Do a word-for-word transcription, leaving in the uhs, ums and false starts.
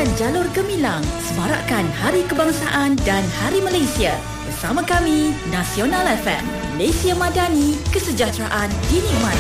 Layan jalur gemilang semarakkan Hari Kebangsaan dan Hari Malaysia. Bersama kami, Nasional F M, Malaysia Madani, kesejahteraan dinikmati.